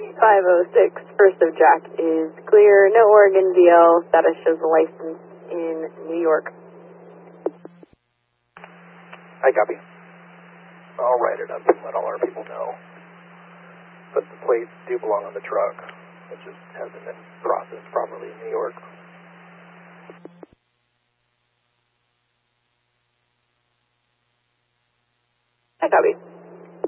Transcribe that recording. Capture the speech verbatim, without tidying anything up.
five oh six, first of Jack is clear. No Oregon D L. Status shows the license in New York. I copy. I'll write it up and let all our people know. But the plates do belong on the truck. It just hasn't been processed properly in New York. I copy.